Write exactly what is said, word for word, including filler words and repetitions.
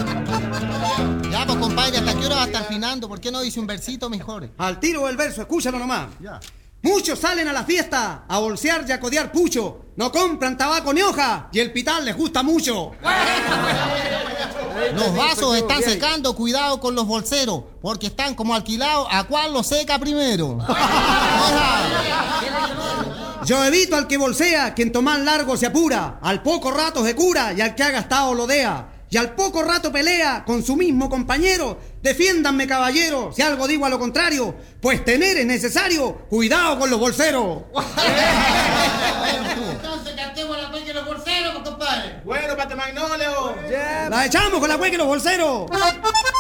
Ya, pues compadre, ¿hasta qué hora va a estar finando? ¿Por qué no dice un versito mejor? Al tiro del verso, escúchalo nomás. Ya. Muchos salen a la fiesta a bolsear y a codear pucho. No compran tabaco ni hoja y el pital les gusta mucho. Los vasos están secando, cuidado con los bolseros, porque están como alquilados, ¿a cuál lo seca primero? Yo evito al que bolsea, quien tomar largo se apura, al poco rato se cura y al que ha gastado lo dea. Y al poco rato pelea con su mismo compañero. Defiéndanme, caballero, si algo digo a lo contrario, pues tener es necesario. Cuidado con los bolseros. Entonces cantemos la cueca de los bolseros, compadre. Bueno, Pate Magnolio. La echamos con la cueca y los bolseros.